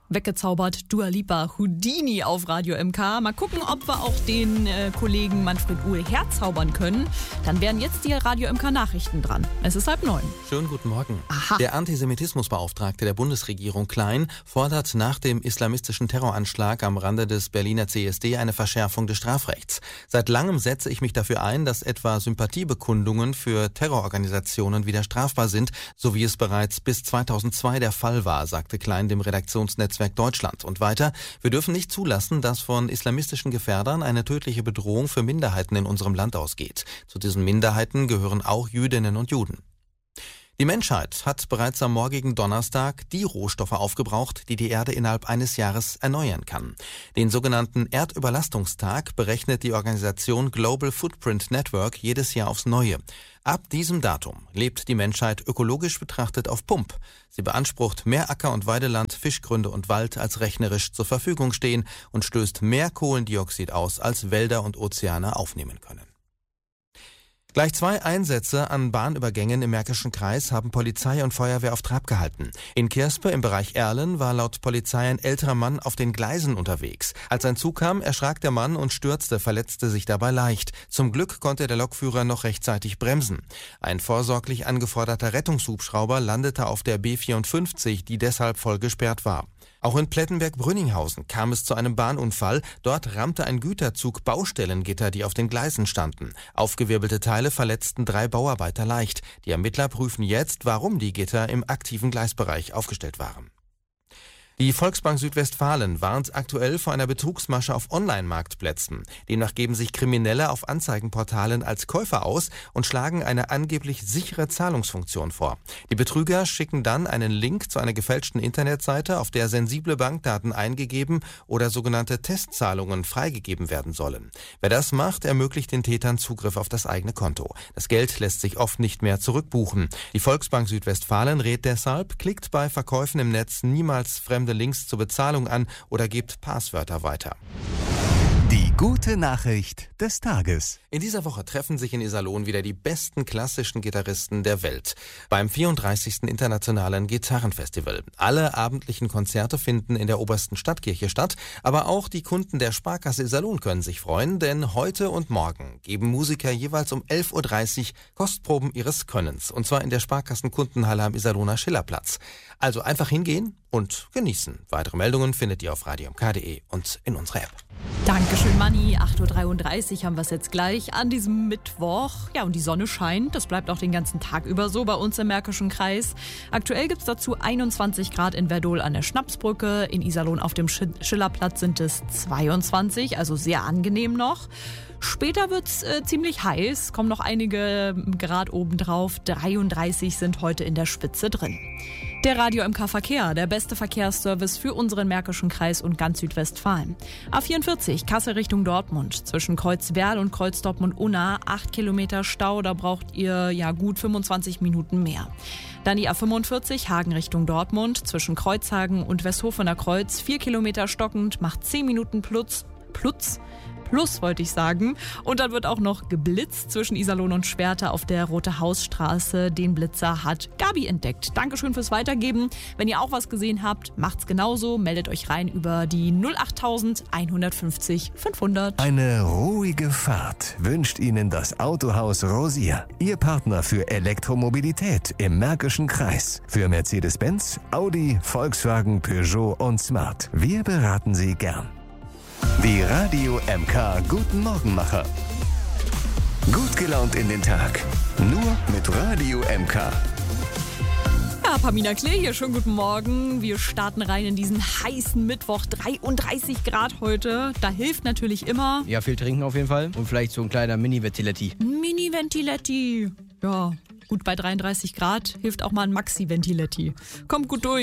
Weggezaubert Dua Lipa, Houdini auf Radio MK. Mal gucken, ob wir auch den Kollegen Manfred Uhl herzaubern können. Dann wären jetzt die Radio MK Nachrichten dran. Es ist 8:30. Schönen guten Morgen. Aha. Der Antisemitismusbeauftragte der Bundesregierung Klein fordert nach dem islamistischen Terroranschlag am Rande des Berliner CSD eine Verschärfung des Strafrechts. Seit langem setze ich mich dafür ein, dass etwa Sympathiebekundungen für Terrororganisationen wieder strafbar sind, so wie es bereits bis 2002 der Fall war, sagte Klein dem Redaktionsnetzwerk Deutschland. Und weiter, wir dürfen nicht zulassen, dass von islamistischen Gefährdern eine tödliche Bedrohung für Minderheiten in unserem Land ausgeht. Zu diesen Minderheiten gehören auch Jüdinnen und Juden. Die Menschheit hat bereits am morgigen Donnerstag die Rohstoffe aufgebraucht, die die Erde innerhalb eines Jahres erneuern kann. Den sogenannten Erdüberlastungstag berechnet die Organisation Global Footprint Network jedes Jahr aufs Neue. Ab diesem Datum lebt die Menschheit ökologisch betrachtet auf Pump. Sie beansprucht mehr Acker- und Weideland, Fischgründe und Wald, als rechnerisch zur Verfügung stehen und stößt mehr Kohlendioxid aus, als Wälder und Ozeane aufnehmen können. Gleich 2 Einsätze an Bahnübergängen im Märkischen Kreis haben Polizei und Feuerwehr auf Trab gehalten. In Kirspe im Bereich Erlen war laut Polizei ein älterer Mann auf den Gleisen unterwegs. Als ein Zug kam, erschrak der Mann und stürzte, verletzte sich dabei leicht. Zum Glück konnte der Lokführer noch rechtzeitig bremsen. Ein vorsorglich angeforderter Rettungshubschrauber landete auf der B54, die deshalb voll gesperrt war. Auch in Plettenberg-Brünninghausen kam es zu einem Bahnunfall. Dort rammte ein Güterzug Baustellengitter, die auf den Gleisen standen. Aufgewirbelte Teile verletzten 3 Bauarbeiter leicht. Die Ermittler prüfen jetzt, warum die Gitter im aktiven Gleisbereich aufgestellt waren. Die Volksbank Südwestfalen warnt aktuell vor einer Betrugsmasche auf Online-Marktplätzen. Demnach geben sich Kriminelle auf Anzeigenportalen als Käufer aus und schlagen eine angeblich sichere Zahlungsfunktion vor. Die Betrüger schicken dann einen Link zu einer gefälschten Internetseite, auf der sensible Bankdaten eingegeben oder sogenannte Testzahlungen freigegeben werden sollen. Wer das macht, ermöglicht den Tätern Zugriff auf das eigene Konto. Das Geld lässt sich oft nicht mehr zurückbuchen. Die Volksbank Südwestfalen rät deshalb, klickt bei Verkäufen im Netz niemals fremde Links zur Bezahlung an oder gebt Passwörter weiter. Die gute Nachricht des Tages. In dieser Woche treffen sich in Iserlohn wieder die besten klassischen Gitarristen der Welt beim 34. Internationalen Gitarrenfestival. Alle abendlichen Konzerte finden in der Obersten Stadtkirche statt, aber auch die Kunden der Sparkasse Iserlohn können sich freuen, denn heute und morgen geben Musiker jeweils um 11:30 Uhr Kostproben ihres Könnens, und zwar in der Sparkassenkundenhalle am Iserlohner Schillerplatz. Also einfach hingehen und genießen. Weitere Meldungen findet ihr auf radiomk.de und in unserer App. Dankeschön, Manni. 8:33 Uhr haben wir es jetzt gleich an diesem Mittwoch. Ja, und die Sonne scheint. Das bleibt auch den ganzen Tag über so bei uns im Märkischen Kreis. Aktuell gibt es dazu 21 Grad in Werdohl an der Schnapsbrücke. In Iserlohn auf dem Schillerplatz sind es 22, also sehr angenehm noch. Später wird's ziemlich heiß, kommen noch einige Grad obendrauf. 33 sind heute in der Spitze drin. Der Radio MK Verkehr, der beste Verkehrsservice für unseren Märkischen Kreis und ganz Südwestfalen. A44, Kassel Richtung Dortmund, zwischen Kreuzwerl und Kreuz Dortmund-Unna, 8 Kilometer Stau, da braucht ihr ja gut 25 Minuten mehr. Dann die A45, Hagen Richtung Dortmund, zwischen Kreuzhagen und Westhofener Kreuz, 4 Kilometer stockend, macht 10 Minuten Plus wollte ich sagen. Und dann wird auch noch geblitzt zwischen Iserlohn und Schwerte auf der Rote Hausstraße. Den Blitzer hat Gabi entdeckt. Dankeschön fürs Weitergeben. Wenn ihr auch was gesehen habt, macht's genauso. Meldet euch rein über die 08000 150 500. Eine ruhige Fahrt wünscht Ihnen das Autohaus Rosier. Ihr Partner für Elektromobilität im Märkischen Kreis. Für Mercedes-Benz, Audi, Volkswagen, Peugeot und Smart. Wir beraten Sie gern. Die Radio MK Guten Morgenmacher. Gut gelaunt in den Tag. Nur mit Radio MK. Ja, Pamina Klee hier, schönen guten Morgen. Wir starten rein in diesen heißen Mittwoch, 33 Grad heute. Da hilft natürlich immer. Ja, viel trinken auf jeden Fall und vielleicht so ein kleiner Mini-Ventiletti. Mini-Ventiletti. Ja, gut, bei 33 Grad hilft auch mal ein Maxi-Ventiletti. Kommt gut durch.